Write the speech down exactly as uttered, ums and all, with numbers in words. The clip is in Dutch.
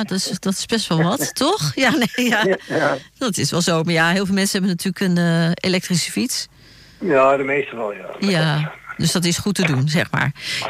ja, dat is, dat is best wel wat, toch? Ja, nee, ja. Ja, ja. Dat is wel zo. Maar ja, heel veel mensen hebben natuurlijk een uh, elektrische fiets. Ja, de meeste wel, ja. Ja, dus dat is goed te doen, zeg maar.